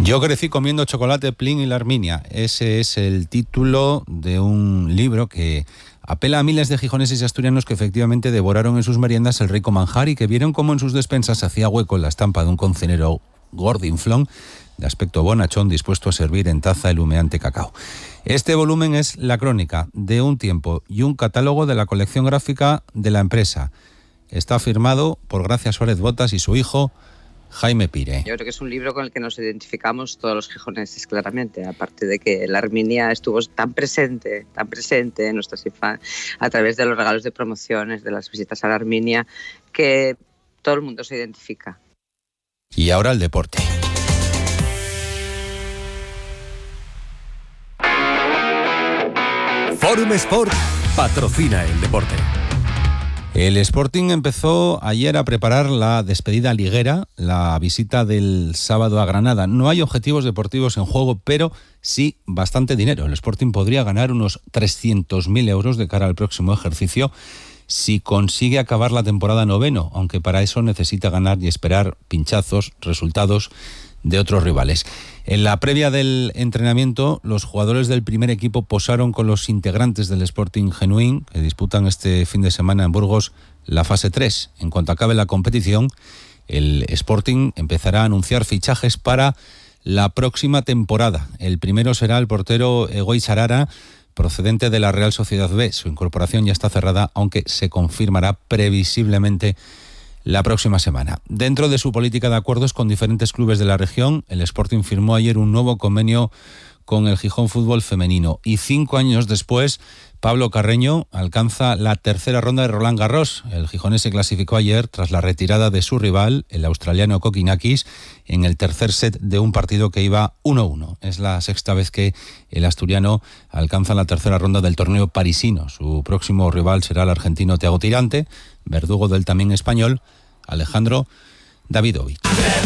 Yo crecí comiendo chocolate, Plin y la Arminia. Ese es el título de un libro que apela a miles de gijoneses y asturianos que efectivamente devoraron en sus meriendas el rico manjar y que vieron cómo en sus despensas se hacía hueco en la estampa de un cocinero gordinflón de aspecto bonachón dispuesto a servir en taza el humeante cacao. Este volumen es la crónica de un tiempo y un catálogo de la colección gráfica de la empresa. Está firmado por Gracia Suárez Botas y su hijo Jaime Pire. Yo creo que es un libro con el que nos identificamos todos los gijoneses claramente, aparte de que la Arminia estuvo tan presente en nuestras infancias a través de los regalos de promociones, de las visitas a la Arminia, que todo el mundo se identifica. Y ahora el deporte. Forum Sport patrocina el deporte. El Sporting empezó ayer a preparar la despedida liguera, la visita del sábado a Granada. No hay objetivos deportivos en juego, pero sí bastante dinero. El Sporting podría ganar unos 300.000 euros de cara al próximo ejercicio si consigue acabar la temporada noveno, aunque para eso necesita ganar y esperar pinchazos, resultados de otros rivales. En la previa del entrenamiento, los jugadores del primer equipo posaron con los integrantes del Sporting Genuín, que disputan este fin de semana en Burgos la fase 3. En cuanto acabe la competición, el Sporting empezará a anunciar fichajes para la próxima temporada. El primero será el portero Egoy Sarara, procedente de la Real Sociedad B. Su incorporación ya está cerrada, aunque se confirmará previsiblemente la próxima semana. Dentro de su política de acuerdos con diferentes clubes de la región, el Sporting firmó ayer un nuevo convenio con el Gijón Fútbol Femenino y 5 años después Pablo Carreño alcanza la tercera ronda de Roland Garros. El gijonés se clasificó ayer tras la retirada de su rival, el australiano Kokinakis, en el tercer set de un partido que iba 1-1. Es la sexta vez que el asturiano alcanza la tercera ronda del torneo parisino. Su próximo rival será el argentino Thiago Tirante, verdugo del también español Alejandro Davidovich.